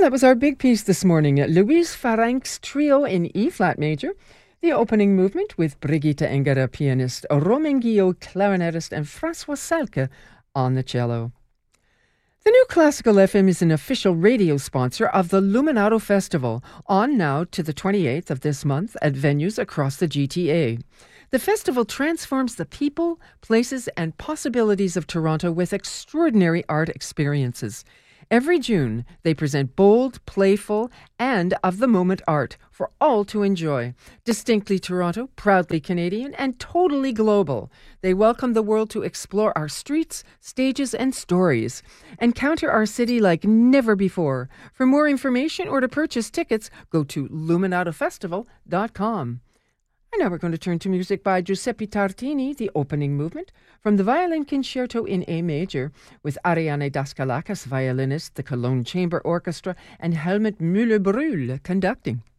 that was our big piece this morning. Louise Faranks Trio in E-flat major. The opening movement with Brigitte Engera, pianist, Romain Guillot, clarinetist, and François Salke on the cello. The New Classical FM is an official radio sponsor of the Luminato Festival, on now to the 28th of this month at venues across the GTA. The festival transforms the people, places, and possibilities of Toronto with extraordinary art experiences. Every June, they present bold, playful, and of-the-moment art for all to enjoy. Distinctly Toronto, proudly Canadian, and totally global. They welcome the world to explore our streets, stages, and stories. Encounter our city like never before. For more information or to purchase tickets, go to luminatofestival.com. And now we're going to turn to music by Giuseppe Tartini, the opening movement, from the Violin Concerto in A major, with Ariane Daskalakis, violinist, the Cologne Chamber Orchestra, and Helmut Müller-Brühl conducting.